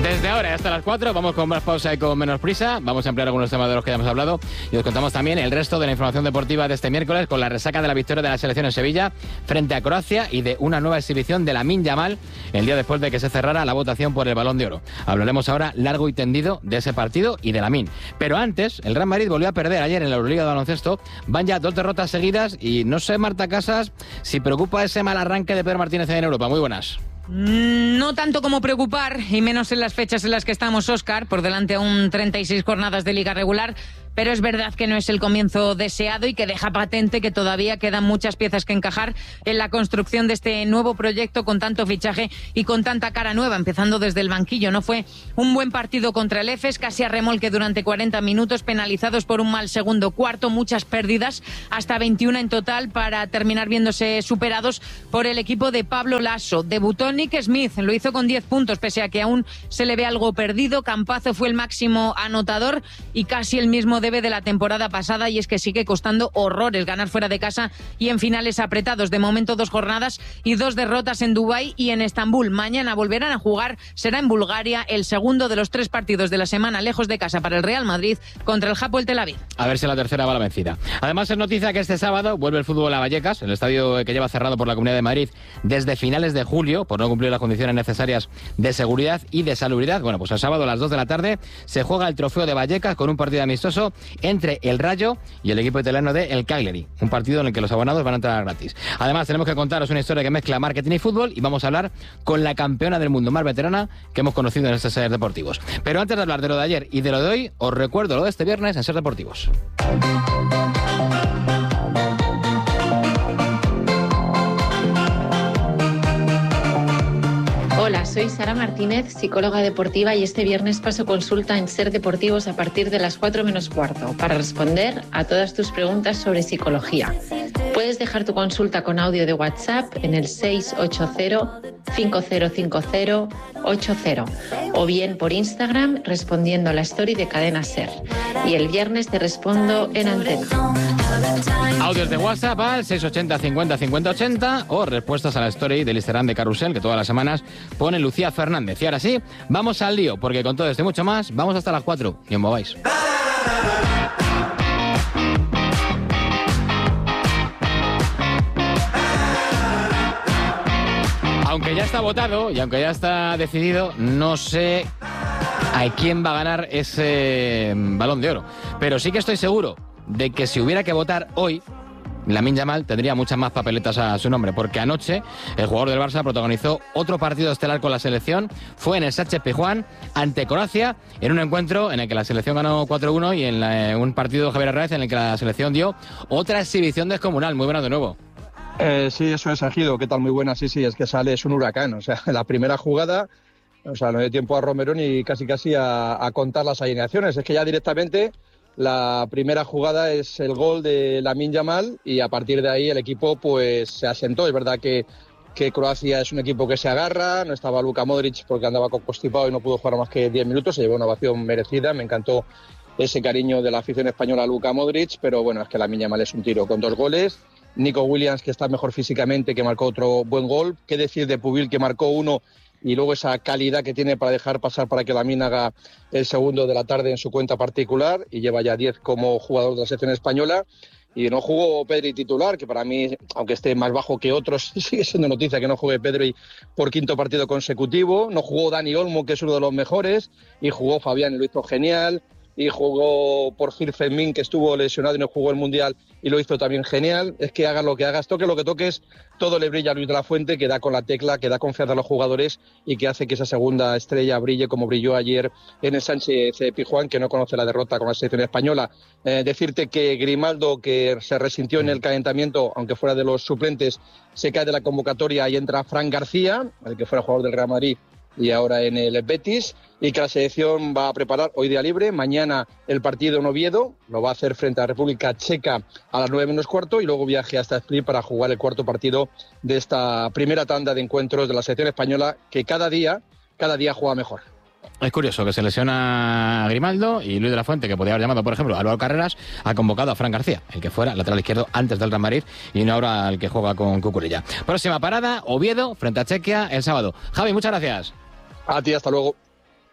Desde ahora hasta las 4 vamos con más pausa y con menos prisa. Vamos a ampliar algunos temas de los que ya hemos hablado y os contamos también el resto de la información deportiva de este miércoles con la resaca de la victoria de la selección en Sevilla frente a Croacia y de una nueva exhibición de Lamine Yamal el día después de que se cerrara la votación por el Balón de Oro. Hablaremos ahora largo y tendido de ese partido y de Lamine. Pero antes, el Real Madrid volvió a perder ayer en la Euroliga de baloncesto. Van ya 2 derrotas seguidas y no sé, Marta Casas, si preocupa ese mal arranque de Pedro Martínez en Europa. Muy buenas. No tanto como preocupar, y menos en las fechas en las que estamos, Óscar, por delante aún 36 jornadas de liga regular, pero es verdad que no es el comienzo deseado y que deja patente que todavía quedan muchas piezas que encajar en la construcción de este nuevo proyecto con tanto fichaje y con tanta cara nueva, empezando desde el banquillo. No fue un buen partido contra el EFES, casi a remolque durante 40 minutos, penalizados por un mal segundo cuarto, muchas pérdidas, hasta 21 en total, para terminar viéndose superados por el equipo de Pablo Lasso. Debutó Nick Smith, lo hizo con 10 puntos, pese a que aún se le ve algo perdido. Campazzo fue el máximo anotador y casi el mismo debe de la temporada pasada, y es que sigue costando horrores ganar fuera de casa y en finales apretados. De momento 2 jornadas y 2 derrotas en Dubái y en Estambul. Mañana volverán a jugar, será en Bulgaria, el segundo de los 3 partidos de la semana lejos de casa para el Real Madrid contra el Hapoel Tel Aviv. A ver si la tercera va la vencida. Además es noticia que este sábado vuelve el fútbol a Vallecas, el estadio que lleva cerrado por la Comunidad de Madrid desde finales de julio por no cumplir las condiciones necesarias de seguridad y de salubridad. Bueno, pues el sábado a las 2 de la tarde se juega el trofeo de Vallecas con un partido amistoso entre el Rayo y el equipo italiano de El Cagliari, un partido en el que los abonados van a entrar gratis. Además tenemos que contaros una historia que mezcla marketing y fútbol, y vamos a hablar con la campeona del mundo más veterana que hemos conocido en estos Ser Deportivos. Pero antes de hablar de lo de ayer y de lo de hoy, os recuerdo lo de este viernes en Ser Deportivos. Hola, soy Sara Martínez, psicóloga deportiva, y este viernes paso consulta en Ser Deportivos a partir de las 4 menos cuarto para responder a todas tus preguntas sobre psicología. Puedes dejar tu consulta con audio de WhatsApp en el 680-5050-80 o bien por Instagram respondiendo a la story de Cadena Ser. Y el viernes te respondo en antena. Audios de WhatsApp al 680 50 50 80 o respuestas a la story del Instagram de Carrusel que todas las semanas pone Lucía Fernández. Y ahora sí, vamos al lío, porque con todo esto y mucho más, vamos hasta las 4. Y os mováis. Aunque ya está votado y aunque ya está decidido, no sé a quién va a ganar ese Balón de Oro. Pero sí que estoy seguro de que si hubiera que votar hoy, Lamine Yamal tendría muchas más papeletas a su nombre, porque anoche el jugador del Barça protagonizó otro partido estelar con la selección. Fue en el Sánchez-Pizjuán ante Croacia, en un encuentro en el que la selección ganó 4-1 y en un partido de Javier Hernández en el que la selección dio otra exhibición descomunal. Muy buena de nuevo. Sí, eso es, Ejido. ¿Qué tal? Muy buena. Sí, es que sale, es un huracán. O sea, la primera jugada, o sea, no dio tiempo a Romero ni casi a contar las alineaciones. Es que ya directamente la primera jugada es el gol de Lamine Yamal y a partir de ahí el equipo pues se asentó. Es verdad que Croacia es un equipo que se agarra, no estaba Luka Modric porque andaba constipado y no pudo jugar más que 10 minutos, se llevó una ovación merecida, me encantó ese cariño de la afición española a Luka Modric, pero bueno, es que Lamine Yamal es un tiro con 2 goles. Nico Williams, que está mejor físicamente, que marcó otro buen gol. ¿Qué decir de Pubil, que marcó uno, y luego esa calidad que tiene para dejar pasar para que Lamine haga el segundo de la tarde en su cuenta particular, y lleva ya 10 como jugador de la selección española? Y no jugó Pedri titular, que para mí, aunque esté más bajo que otros, sigue siendo noticia que no juegue Pedri por 5º partido consecutivo. No jugó Dani Olmo, que es uno de los mejores, y jugó Fabián, y lo hizo genial. Y jugó por Gil Fermín, que estuvo lesionado y no jugó el Mundial, y lo hizo también genial. Es que hagas lo que hagas, toques lo que toques, todo le brilla a Luis de la Fuente, que da con la tecla, que da confianza a los jugadores y que hace que esa segunda estrella brille como brilló ayer en el Sánchez-Pizjuán, que no conoce la derrota con la selección española. Decirte que Grimaldo, que se resintió en el calentamiento, aunque fuera de los suplentes, se cae de la convocatoria y entra Fran García, el que fuera jugador del Real Madrid y ahora en el Betis, y que la selección va a preparar hoy día libre. Mañana el partido en Oviedo, lo va a hacer frente a la República Checa a las 9 menos cuarto, y luego viaje hasta Split para jugar el 4º partido de esta primera tanda de encuentros de la selección española, que cada día juega mejor. Es curioso que se lesiona a Grimaldo y Luis de la Fuente, que podía haber llamado, por ejemplo, a Álvaro Carreras, ha convocado a Fran García, el que fuera lateral izquierdo antes del Real Madrid y no ahora el que juega con Cucurella. Próxima parada, Oviedo, frente a Chequia, el sábado. Javi, muchas gracias. A ti, hasta luego.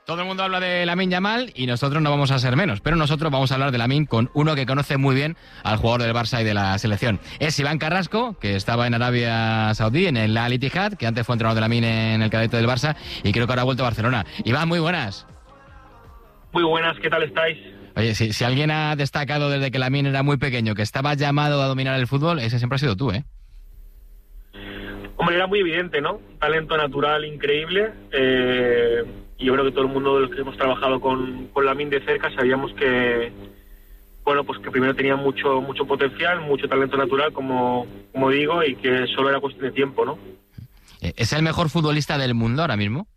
Todo el mundo habla de Lamine Yamal y nosotros no vamos a ser menos, pero nosotros vamos a hablar de Lamine con uno que conoce muy bien al jugador del Barça y de la selección. Es Iván Carrasco, que estaba en Arabia Saudí, en el Al Ittihad, que antes fue entrenador de Lamine en el cadete del Barça y creo que ahora ha vuelto a Barcelona. Iván, muy buenas. Muy buenas, ¿qué tal estáis? Oye, si alguien ha destacado desde que Lamine era muy pequeño, que estaba llamado a dominar el fútbol, ese siempre ha sido tú, ¿eh? Hombre, era muy evidente, ¿no? Un talento natural increíble. Y yo creo que todo el mundo de los que hemos trabajado con Lamine de cerca sabíamos que, bueno, pues que primero tenía mucho potencial, mucho talento natural, como digo, y que solo era cuestión de tiempo, ¿no? ¿Es el mejor futbolista del mundo ahora mismo?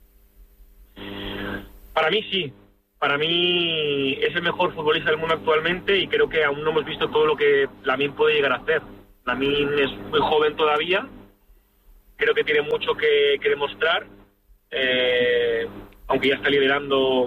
Para mí sí. Para mí es el mejor futbolista del mundo actualmente y creo que aún no hemos visto todo lo que Lamine puede llegar a hacer. Lamine es muy joven todavía, creo que tiene mucho que demostrar, aunque ya está liderando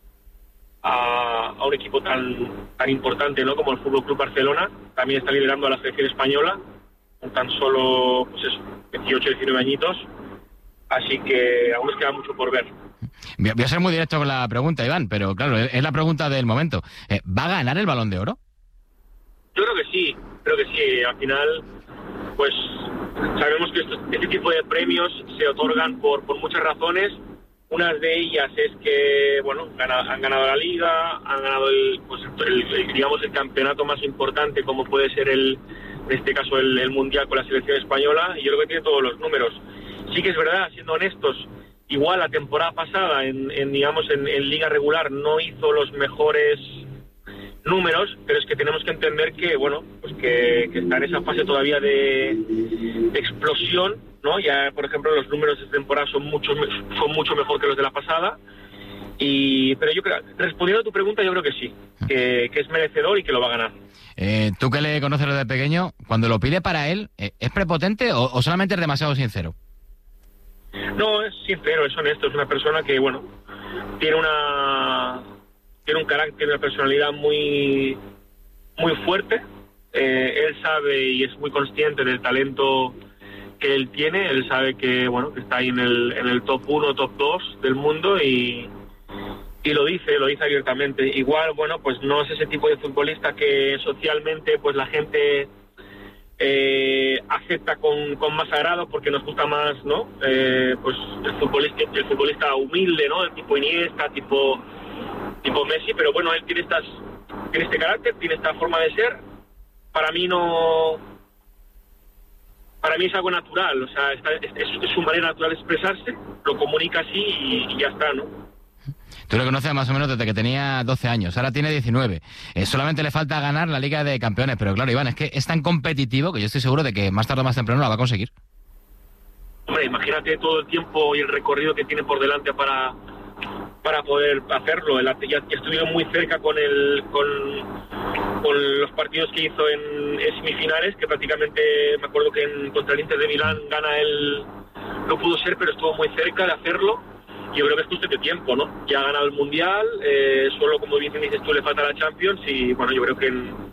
a un equipo tan importante, ¿no?, como el Fútbol Club Barcelona. También está liderando a la selección española con tan solo 18, 19 añitos, así que aún nos queda mucho por ver. Voy a ser muy directo con la pregunta, Iván, pero claro, es la pregunta del momento. ¿Va a ganar el Balón de Oro? Yo creo que sí. Al final, pues sabemos que este tipo de premios se otorgan por muchas razones. Una de ellas es que, bueno, han ganado la Liga, han ganado digamos el campeonato más importante, como puede ser en este caso el Mundial con la selección española, y yo creo que tiene todos los números. Sí que es verdad, siendo honestos, igual la temporada pasada en liga regular no hizo los mejores números, pero es que tenemos que entender que, bueno, pues que está en esa fase todavía de explosión, ¿no? Ya, por ejemplo, los números de temporada son mucho mejor que los de la pasada. Pero yo creo, respondiendo a tu pregunta, yo creo que sí, que es merecedor y que lo va a ganar. Tú que le conoces desde pequeño, cuando lo pide para él, ¿es prepotente o solamente es demasiado sincero? No, es sincero, es honesto, es una persona que, bueno, tiene un carácter, una personalidad muy fuerte. Él sabe y es muy consciente del talento que él tiene. Él sabe que, bueno, que está ahí en el top 1, top 2 del mundo y lo dice abiertamente. Igual, bueno, pues no es ese tipo de futbolista que socialmente pues la gente acepta con más agrado porque nos gusta más, ¿no? Pues el futbolista humilde, ¿no? El tipo Iniesta, tipo Messi, pero bueno, él tiene este carácter, tiene esta forma de ser. Para mí es algo natural, o sea, es su manera natural de expresarse, lo comunica así y ya está, ¿no? Tú lo conoces más o menos desde que tenía 12 años, ahora tiene 19. Solamente le falta ganar la Liga de Campeones, pero claro, Iván, es que es tan competitivo que yo estoy seguro de que más tarde o más temprano la va a conseguir. Hombre, imagínate todo el tiempo y el recorrido que tiene por delante para poder hacerlo. Ya estuvieron muy cerca con los partidos que hizo en semifinales, que prácticamente me acuerdo que contra el Inter de Milán gana él, no pudo ser, pero estuvo muy cerca de hacerlo. Yo creo que es cuestión de tiempo, ¿no? Ya ha ganado el Mundial, solo, como bien dices tú, le falta la Champions y, bueno, yo creo que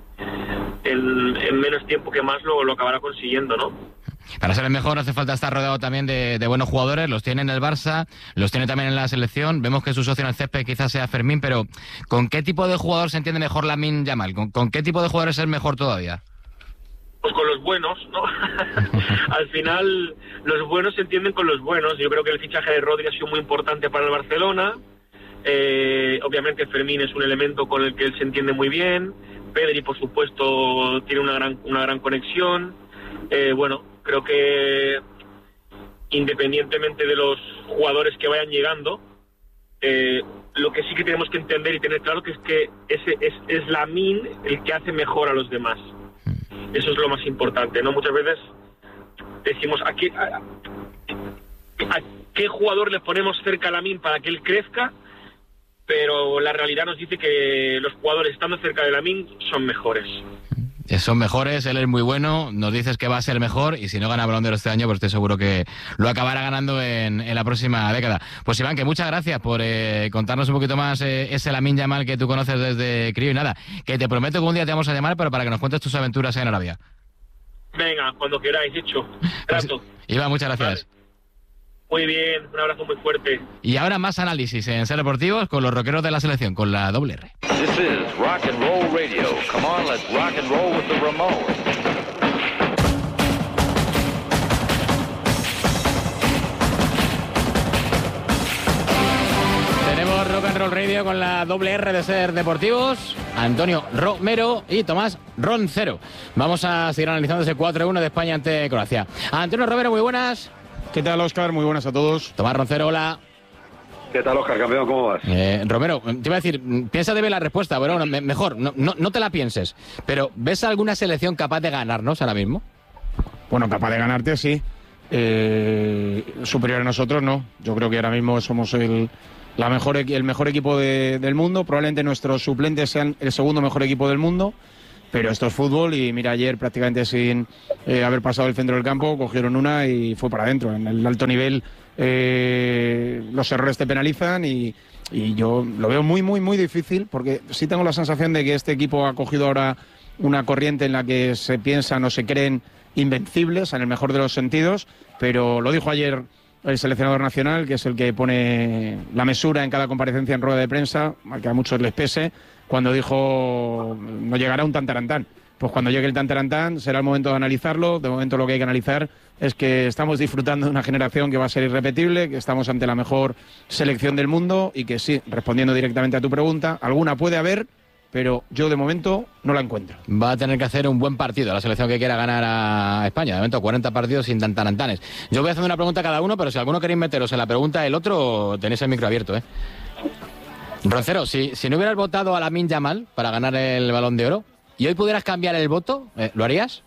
en menos tiempo que más lo acabará consiguiendo, ¿no? Para ser el mejor hace falta estar rodeado también de buenos jugadores, los tiene en el Barça, los tiene también en la selección. Vemos que su socio en el césped quizás sea Fermín, pero ¿con qué tipo de jugador se entiende mejor Lamine Yamal? ¿Con qué tipo de jugadores es mejor todavía? Pues con los buenos, ¿no? Al final, los buenos se entienden con los buenos. Yo creo que el fichaje de Rodri ha sido muy importante para el Barcelona. Obviamente Fermín es un elemento con el que él se entiende muy bien. Pedri, por supuesto, tiene una gran conexión. Bueno, creo que independientemente de los jugadores que vayan llegando, lo que sí que tenemos que entender y tener claro que es que es Lamine el que hace mejor a los demás. Eso es lo más importante, ¿no? Muchas veces decimos a qué jugador le ponemos cerca a Lamine para que él crezca, pero la realidad nos dice que los jugadores estando cerca de Lamine son mejores. Son mejores, él es muy bueno, nos dices que va a ser mejor y si no gana Balón de Oro este año, pues estoy seguro que lo acabará ganando en la próxima década. Pues Iván, que muchas gracias por contarnos un poquito más ese Lamine Yamal que tú conoces desde crío y nada, que te prometo que un día te vamos a llamar pero para que nos cuentes tus aventuras en Arabia. Venga, cuando queráis, hecho. Trato. Pues, Iván, muchas gracias. Vale. Muy bien, un abrazo muy fuerte. Y ahora más análisis en Ser Deportivos con los rockeros de la selección, con la doble R. This is Rock and Roll Radio. Come on, let's rock and roll with the Ramones. Tenemos Rock and Roll Radio con la doble R de Ser Deportivos, Antonio Romero y Tomás Roncero. Vamos a seguir analizando ese 4-1 de España ante Croacia. Antonio Romero, muy buenas. ¿Qué tal, Óscar? Muy buenas a todos. Tomás Roncero, hola. ¿Qué tal, Óscar, campeón? ¿Cómo vas? Romero, te iba a decir, piénsate bien la respuesta, pero bueno, mejor, no te la pienses. Pero, ¿ves alguna selección capaz de ganarnos ahora mismo? Bueno, capaz de ganarte, sí. Superior a nosotros, no. Yo creo que ahora mismo somos el mejor equipo del mundo. Probablemente nuestros suplentes sean el segundo mejor equipo del mundo. Pero esto es fútbol y mira, ayer prácticamente sin haber pasado el centro del campo, cogieron una y fue para adentro. En el alto nivel los errores te penalizan y yo lo veo muy, muy, muy difícil porque sí tengo la sensación de que este equipo ha cogido ahora una corriente en la que se piensan o se creen invencibles en el mejor de los sentidos, pero lo dijo ayer el seleccionador nacional, que es el que pone la mesura en cada comparecencia en rueda de prensa, que a muchos les pese, cuando dijo no llegará un tantarantán. Pues cuando llegue el tantarantán será el momento de analizarlo. De momento lo que hay que analizar es que estamos disfrutando de una generación que va a ser irrepetible, que estamos ante la mejor selección del mundo y que sí, respondiendo directamente a tu pregunta, alguna puede haber, pero yo de momento no la encuentro. Va a tener que hacer un buen partido la selección que quiera ganar a España. De momento 40 partidos sin tantarantanes. Yo voy a hacer una pregunta a cada uno, pero si alguno queréis meteros en la pregunta del otro, tenéis el micro abierto, ¿eh? Roncero, si no hubieras votado a Lamine Yamal para ganar el Balón de Oro y hoy pudieras cambiar el voto, ¿lo harías?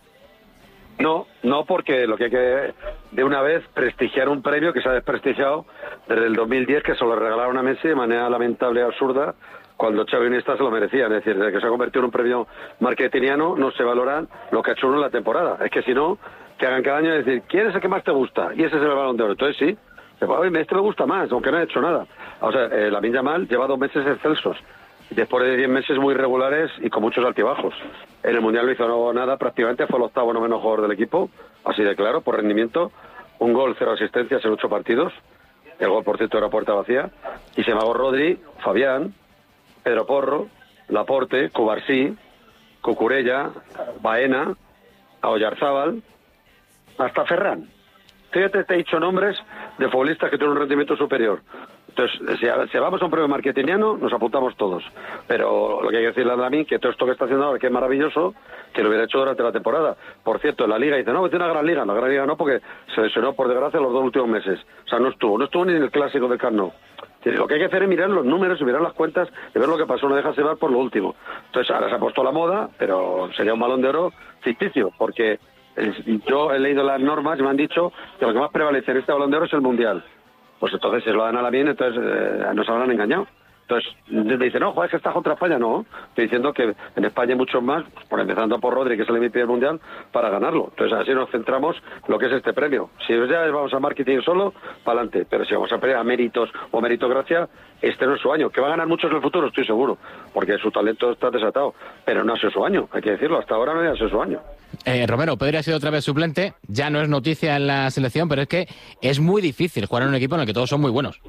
No, porque lo que hay que de una vez prestigiar un premio que se ha desprestigiado desde el 2010, que se lo regalaron a Messi de manera lamentable y absurda, cuando Xavi Iniesta se lo merecía. Es decir, desde que se ha convertido en un premio marketingiano no se valora lo que ha hecho uno en la temporada. Es que si no, que hagan cada año y decir, ¿quién es el que más te gusta? Y ese es el Balón de Oro. Entonces sí, este me gusta más, aunque no ha hecho nada. O sea, Lamine Yamal lleva 2 meses excelsos, después de 10 meses muy regulares y con muchos altibajos. En el Mundial no hizo nada, prácticamente fue el octavo noveno jugador del equipo, así de claro, por rendimiento. 1 gol, 0 asistencias en 8 partidos. El gol, por cierto, era puerta vacía. Y se magó Rodri, Fabián, Pedro Porro, Laporte, Cubarsí, Cucurella, Baena, Oyarzábal, hasta Ferran. Fíjate, te he dicho nombres de futbolistas que tienen un rendimiento superior. Entonces, si vamos a un premio marketingiano, nos apuntamos todos. Pero lo que hay que decirle a Lamine, que todo esto que está haciendo ahora, que es maravilloso, que lo hubiera hecho durante la temporada. Por cierto, en la Liga dice, no, es una gran Liga. La gran Liga no, porque se lesionó, por desgracia, los 2 últimos meses. O sea, no estuvo ni en el Clásico del Camp Nou. Lo que hay que hacer es mirar los números y mirar las cuentas y ver lo que pasó, no dejarse llevar por lo último. Entonces, ahora se ha puesto la moda, pero sería un Balón de Oro ficticio, porque yo he leído las normas y me han dicho que lo que más prevalece en este Balón de Oro es el Mundial. Pues entonces, si lo dan a Lamine, entonces nos habrán engañado. Entonces, me dicen, no, joder, es que está contra España. No, estoy diciendo que en España hay muchos más, por empezando por Rodri, que es el MVP del Mundial, para ganarlo. Entonces, así nos centramos en lo que es este premio. Si ya vamos a marketing solo, para adelante. Pero si vamos a méritos o meritocracia, este no es su año. Que va a ganar muchos en el futuro, estoy seguro, porque su talento está desatado. Pero no ha sido su año, hay que decirlo. Hasta ahora no ha sido su año. Romero, Pedri ha sido otra vez suplente. Ya no es noticia en la selección, pero es que es muy difícil jugar en un equipo en el que todos son muy buenos.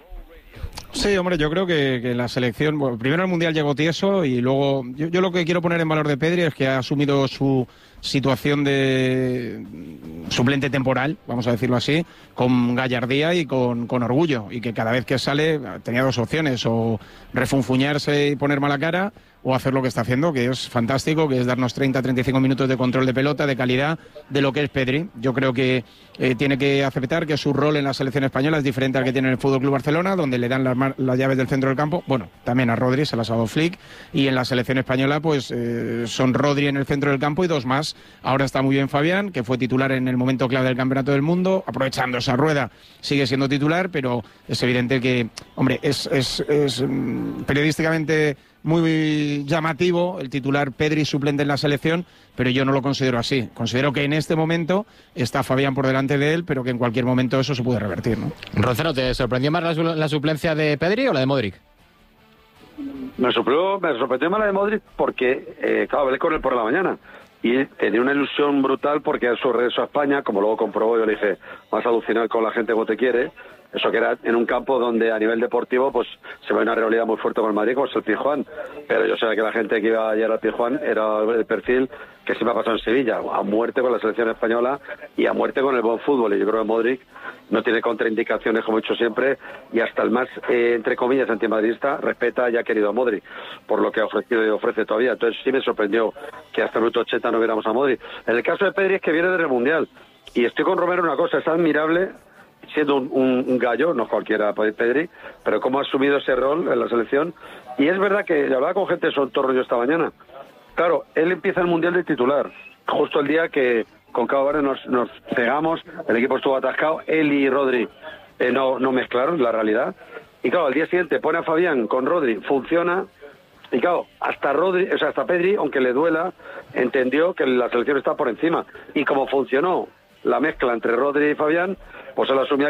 Sí, hombre, yo creo que la selección, bueno, primero el Mundial llegó tieso y luego yo lo que quiero poner en valor de Pedri es que ha asumido su situación de suplente temporal, vamos a decirlo así, con gallardía y con orgullo, y que cada vez que sale tenía 2 opciones, o refunfuñarse y poner mala cara, o hacer lo que está haciendo, que es fantástico, que es darnos 30-35 minutos de control de pelota, de calidad, de lo que es Pedri. Yo creo que tiene que aceptar que su rol en la selección española es diferente al que tiene en el Fútbol Club Barcelona, donde le dan las llaves del centro del campo. Bueno, también a Rodri se las ha dado Flick, y en la selección española pues son Rodri en el centro del campo y 2 más. Ahora está muy bien Fabián, que fue titular en el momento clave del Campeonato del Mundo, aprovechando esa rueda sigue siendo titular, pero es evidente que, hombre, es periodísticamente muy llamativo el titular Pedri suplente en la selección, pero yo no lo considero así. Considero que en este momento está Fabián por delante de él, pero que en cualquier momento eso se puede revertir, ¿no? Roncero, ¿te sorprendió más la suplencia de Pedri o la de Modric? Me sorprendió más la de Modric porque, claro, hablé con él por la mañana. y tenía una ilusión brutal porque a su regreso a España, como luego comprobó, yo le dije, vas a alucinar con la gente como te quiere, eso que era en un campo donde a nivel deportivo pues se ve una rivalidad muy fuerte con el Madrid, como es el Pizjuán, pero yo sabía que la gente que iba ayer al Pizjuán era el perfil que siempre ha pasado en Sevilla, a muerte con la selección española y a muerte con el buen fútbol, y yo creo que Modric no tiene contraindicaciones, como he dicho siempre, y hasta el más, entre comillas, antimadridista respeta y ha querido a Modric, por lo que ha ofrecido y ofrece todavía. Entonces sí me sorprendió que hasta el minuto 80 no viéramos a Modric. En el caso de Pedri es que viene del Mundial, y estoy con Romero una cosa, es admirable, siendo un gallo, no cualquiera Pedri, pero cómo ha asumido ese rol en la selección. Y es verdad que yo hablaba con gente de su entorno yo esta mañana. Claro, él empieza el Mundial de titular, justo el día que con Cabo Verde nos cegamos, el equipo estuvo atascado, él y Rodri no mezclaron la realidad. Y claro, al día siguiente pone a Fabián con Rodri, funciona. Y claro, hasta Pedri, aunque le duela, entendió que la selección está por encima. Y como funcionó la mezcla entre Rodri y Fabián, pues él asumía